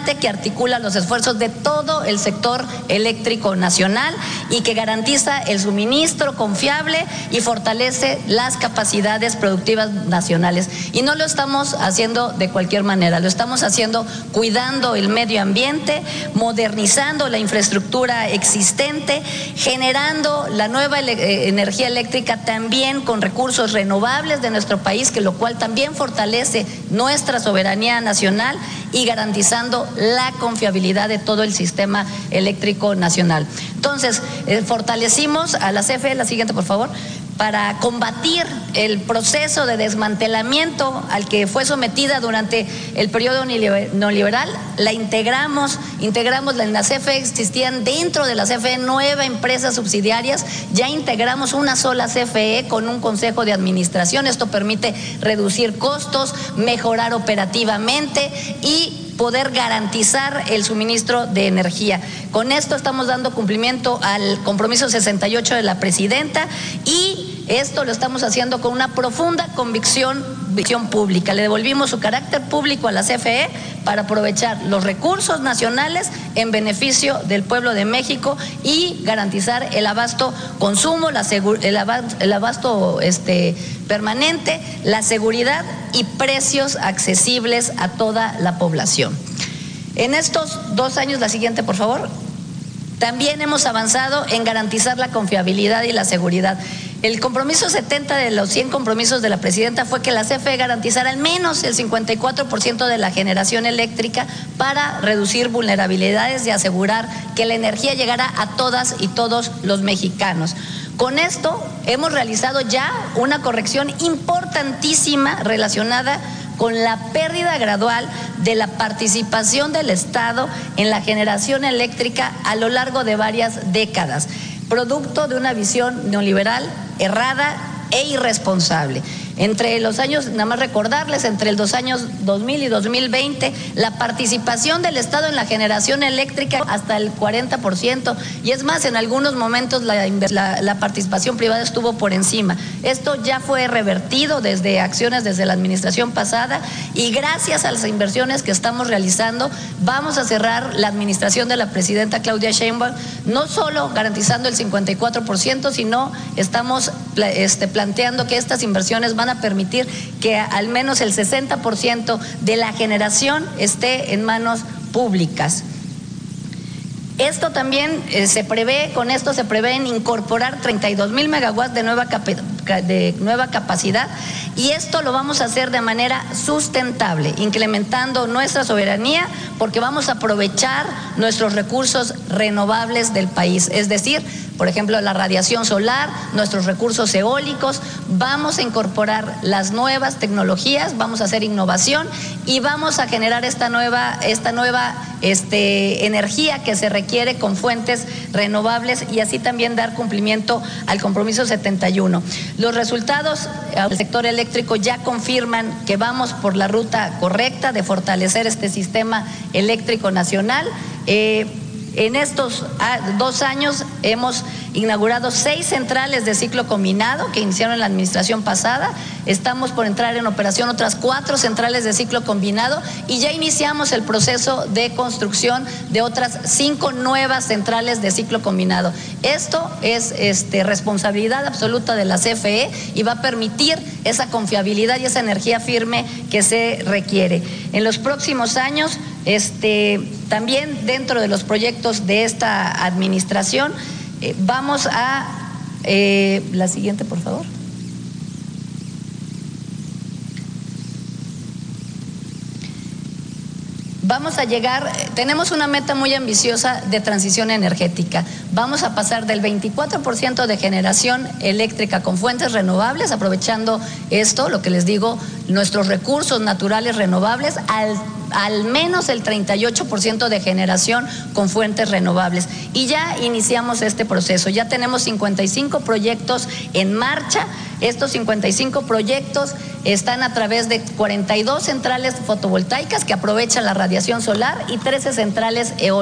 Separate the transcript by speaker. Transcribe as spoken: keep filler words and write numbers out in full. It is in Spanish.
Speaker 1: importante que articula los esfuerzos de todo el sector eléctrico nacional y que garantiza el suministro confiable y fortalece las capacidades productivas nacionales. Y no lo estamos haciendo de cualquier manera, lo estamos haciendo cuidando el medio ambiente, modernizando la infraestructura existente, generando la nueva energía eléctrica también con recursos renovables de nuestro país, que lo cual también fortalece nuestra soberanía nacional y garantizando la confiabilidad de todo el sistema eléctrico nacional. Entonces, eh, fortalecimos a la C F E, la siguiente por favor, para combatir el proceso de desmantelamiento al que fue sometida durante el periodo neoliberal. La integramos, integramos en la C F E, existían dentro de la C F E nueve empresas subsidiarias, ya integramos una sola C F E con un consejo de administración. Esto permite reducir costos, mejorar operativamente y poder garantizar el suministro de energía. Con esto estamos dando cumplimiento al compromiso sesenta y ocho de la presidenta y esto lo estamos haciendo con una profunda convicción, visión pública. Le devolvimos su carácter público a la C F E para aprovechar los recursos nacionales en beneficio del pueblo de México y garantizar el abasto consumo, la el abasto, el abasto este, permanente, la seguridad y precios accesibles a toda la población. En estos dos años, la siguiente por favor, también hemos avanzado en garantizar la confiabilidad y la seguridad. El compromiso setenta de los cien compromisos de la presidenta fue que la C F E garantizara al menos el cincuenta y cuatro por ciento de la generación eléctrica para reducir vulnerabilidades y asegurar que la energía llegara a todas y todos los mexicanos. Con esto hemos realizado ya una corrección importantísima relacionada con la pérdida gradual de la participación del Estado en la generación eléctrica a lo largo de varias décadas, producto de una visión neoliberal errada e irresponsable. Entre los años, nada más recordarles, entre los años dos mil y dos mil veinte, la participación del Estado en la generación eléctrica hasta el cuarenta por ciento, y es más, en algunos momentos la, la, la participación privada estuvo por encima. Esto ya fue revertido desde acciones desde la administración pasada y gracias a las inversiones que estamos realizando vamos a cerrar la administración de la presidenta Claudia Sheinbaum, no solo garantizando el cincuenta y cuatro por ciento, sino estamos este, planteando que estas inversiones van a permitir que al menos el sesenta por ciento de la generación esté en manos públicas. Esto también eh, se prevé, con esto se prevé en incorporar treinta y dos mil megawatts de nueva, de nueva capacidad, y esto lo vamos a hacer de manera sustentable, incrementando nuestra soberanía, porque vamos a aprovechar nuestros recursos renovables del país, es decir, por ejemplo, la radiación solar, nuestros recursos eólicos. Vamos a incorporar las nuevas tecnologías, vamos a hacer innovación y vamos a generar esta nueva, esta nueva este, energía que se requiere con fuentes renovables y así también dar cumplimiento al compromiso setenta y uno. Los resultados del sector eléctrico ya confirman que vamos por la ruta correcta de fortalecer este sistema eléctrico nacional. Eh, En estos dos años hemos inaugurado seis centrales de ciclo combinado que iniciaron en la administración pasada. Estamos por entrar en operación otras cuatro centrales de ciclo combinado y ya iniciamos el proceso de construcción de otras cinco nuevas centrales de ciclo combinado. Esto es este, responsabilidad absoluta de la C F E y va a permitir esa confiabilidad y esa energía firme que se requiere. En los próximos años, Este, también dentro de los proyectos de esta administración, eh, vamos a, eh, la siguiente por favor. Vamos a llegar, tenemos una meta muy ambiciosa de transición energética. Vamos a pasar del veinticuatro por ciento de generación eléctrica con fuentes renovables, aprovechando esto, lo que les digo, nuestros recursos naturales renovables, al al menos el treinta y ocho por ciento de generación con fuentes renovables. Y ya iniciamos este proceso, ya tenemos cincuenta y cinco proyectos en marcha. Estos cincuenta y cinco proyectos están a través de cuarenta y dos centrales fotovoltaicas que aprovechan la radiación solar y trece centrales eólicas.